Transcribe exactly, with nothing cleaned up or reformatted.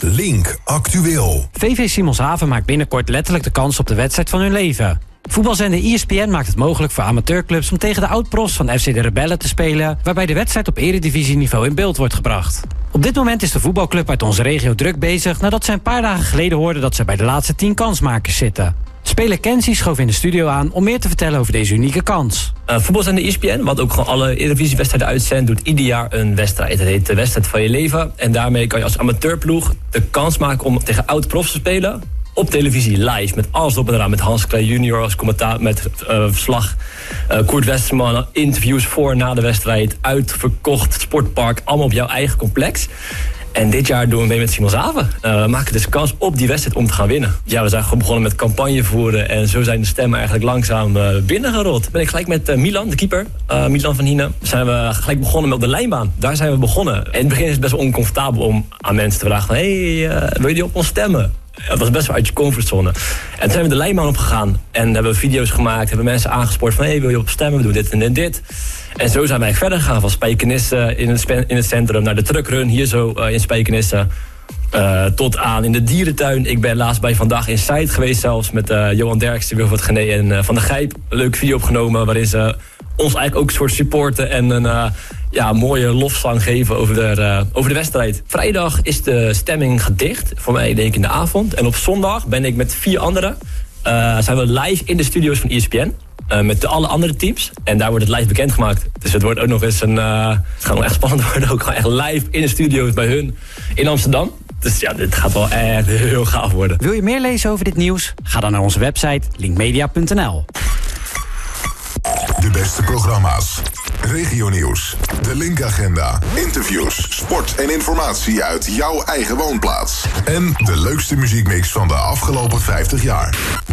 Link Actueel. V V Simonshaven maakt binnenkort letterlijk de kans op de wedstrijd van hun leven. Voetbalzender E S P N maakt het mogelijk voor amateurclubs om tegen de oud-profs van F C de Rebellen te spelen, waarbij de wedstrijd op eredivisieniveau in beeld wordt gebracht. Op dit moment is de voetbalclub uit onze regio druk bezig nadat ze een paar dagen geleden hoorden dat ze bij de laatste tien kansmakers zitten. Speler Kenzie schoof in de studio aan om meer te vertellen over deze unieke kans. Uh, voetbalzender E S P N, wat ook gewoon alle Eredivisiewedstrijden uitzendt, doet ieder jaar een wedstrijd. Het heet de wedstrijd van je leven. En daarmee kan je als amateurploeg de kans maken om tegen oud-profs te spelen. Op televisie, live, met alles op en eraan. Met Hans Klei junior als commentaar, met uh, verslag. Uh, Koert Westerman, interviews voor en na de wedstrijd. Uitverkocht, sportpark, allemaal op jouw eigen complex. En dit jaar doen we mee met Simonshaven. Uh, we maken dus kans op die wedstrijd om te gaan winnen. Ja, we zijn gewoon begonnen met campagne voeren. En zo zijn de stemmen eigenlijk langzaam uh, binnengerold. Ben ik gelijk met uh, Milan, de keeper, uh, Milan van Hiene, zijn we gelijk begonnen met op de lijnbaan. Daar zijn we begonnen. In het begin is het best wel oncomfortabel om aan mensen te vragen van, hé, hey, uh, wil je die op ons stemmen? Dat was best wel uit je comfortzone. En toen zijn we de lijnbaan opgegaan. En hebben we video's gemaakt. Hebben mensen aangespoord van, hé, hey, wil je op stemmen? We doen dit en dit en dit. En zo zijn wij verder gegaan. Van Spijkenisse in het, in het centrum naar de truckrun. Hier zo uh, in Spijkenisse. Uh, tot aan in de dierentuin. Ik ben laatst bij Vandaag Inside geweest zelfs. Met uh, Johan Derksen, Wilfred Gené en uh, Van der Gijp. Een leuke video opgenomen waarin ze ons eigenlijk ook een soort supporten. En een uh, ja, mooie lofzang geven over de, uh, over de wedstrijd. Vrijdag is de stemming gedicht. Voor mij denk ik in de avond. En op zondag ben ik met vier anderen. Uh, zijn we live in de studio's van E S P N. Uh, met de alle andere teams. En daar wordt het live bekendgemaakt. Dus het wordt ook nog eens een... Uh, het gaat nog echt spannend worden. Ook gewoon echt live in de studio's bij hun in Amsterdam. Dus ja, dit gaat wel echt heel gaaf worden. Wil je meer lezen over dit nieuws? Ga dan naar onze website linkmedia punt n l. De beste programma's. Regionieuws. De Link-agenda. Interviews, sport en informatie uit jouw eigen woonplaats. En de leukste muziekmix van de afgelopen vijftig jaar.